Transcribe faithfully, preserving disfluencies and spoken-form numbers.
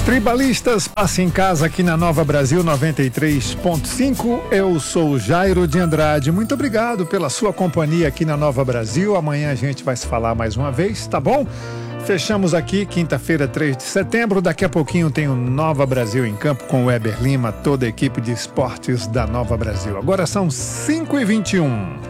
Tribalistas, passe em casa aqui na Nova Brasil noventa e três ponto cinco. Eu sou Jairo de Andrade. Muito obrigado pela sua companhia aqui na Nova Brasil. Amanhã a gente vai se falar mais uma vez, tá bom? Fechamos aqui, quinta-feira, três de setembro. Daqui a pouquinho tem o Nova Brasil em Campo com o Weber Lima, toda a equipe de esportes da Nova Brasil. Agora são cinco e vinte e um.